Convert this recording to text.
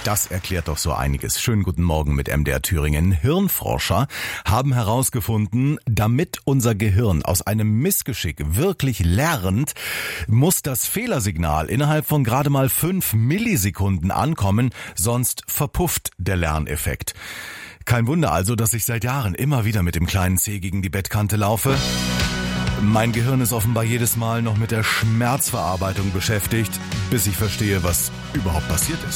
Das erklärt doch so einiges. Schönen guten Morgen mit MDR Thüringen. Hirnforscher haben herausgefunden, damit unser Gehirn aus einem Missgeschick wirklich lernt, muss das Fehlersignal innerhalb von gerade mal 5 Millisekunden ankommen, sonst verpufft der Lerneffekt. Kein Wunder also, dass ich seit Jahren immer wieder mit dem kleinen Zeh gegen die Bettkante laufe. Mein Gehirn ist offenbar jedes Mal noch mit der Schmerzverarbeitung beschäftigt, bis ich verstehe, was überhaupt passiert ist.